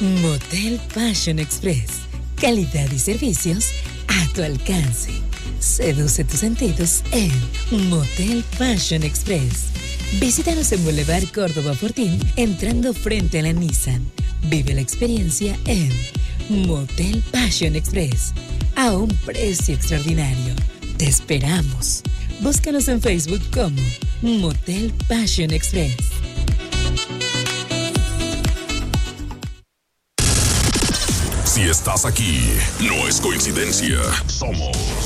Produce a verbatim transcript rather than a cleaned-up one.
Motel Passion Express. Calidad y servicios a tu alcance. Seduce tus sentidos en Motel Passion Express. Visítanos en Boulevard Córdoba Fortín, entrando frente a la Nissan. Vive la experiencia en Motel Passion Express, a un precio extraordinario. Te esperamos. Búscanos en Facebook como Motel Passion Express. Si estás aquí, no es coincidencia. Somos